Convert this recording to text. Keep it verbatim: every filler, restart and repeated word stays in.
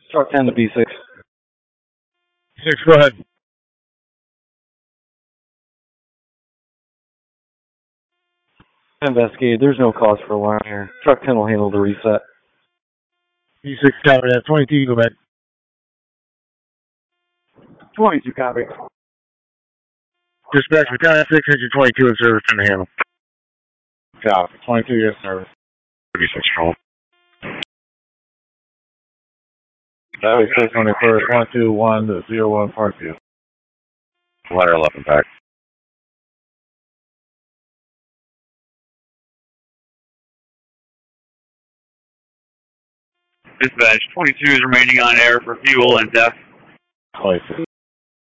Truck ten to B six. Six, go ahead. Investigated. There's no cause for alarm here. Truck ten will handle the reset. B six, copy that. twenty-two, go back. twenty-two, copy. Dispatch, we got six, engine twenty-two in service in the handle. Copy. twenty-two, yes, service. thirty-six, roll. Highway six twenty-first, one two one to zero one Parkview. Letter eleven back. Dispatch, twenty-two is remaining on air for fuel and death. twenty-six.